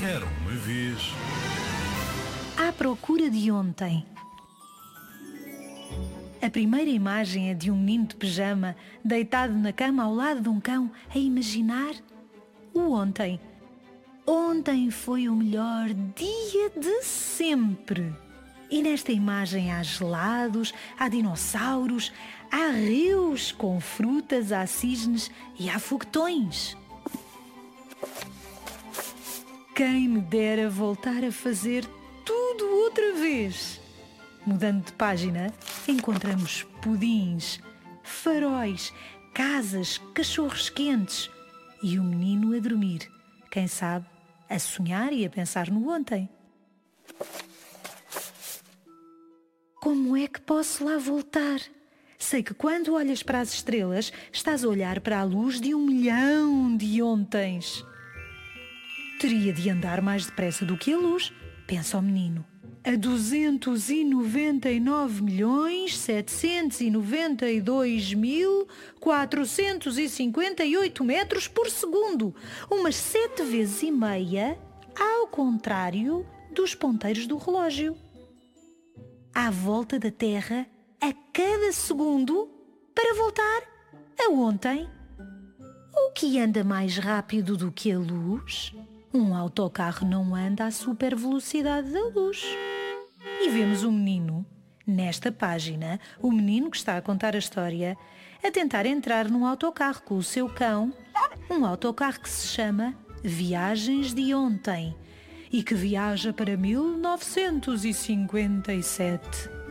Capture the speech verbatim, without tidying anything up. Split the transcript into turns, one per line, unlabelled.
Era uma vez.
À procura de ontem. A primeira imagem é de um menino de pijama deitado na cama ao lado de um cão a imaginar o ontem. Ontem foi o melhor dia de sempre. E nesta imagem há gelados, há dinossauros, há rios com frutas, há cisnes e há foguetões. Quem me dera voltar a fazer tudo outra vez. Mudando de página, encontramos pudins, faróis, casas, cachorros quentes e o menino a dormir. Quem sabe, a sonhar e a pensar no ontem. Como é que posso lá voltar? Sei que quando olhas para as estrelas, estás a olhar para a luz de um milhão de ontens. Teria de andar mais depressa do que a luz, pensa o menino. A duzentos e noventa e nove milhões, setecentos e noventa e dois mil, quatrocentos e cinquenta e oito metros por segundo. Umas sete vezes e meia, ao contrário dos ponteiros do relógio. À volta da Terra, a cada segundo, para voltar a ontem. O que anda mais rápido do que a luz? Um autocarro não anda à super velocidade da luz. E vemos o menino, nesta página, o menino que está a contar a história, a tentar entrar num autocarro com o seu cão, um autocarro que se chama Viagens de Ontem e que viaja para mil novecentos e cinquenta e sete.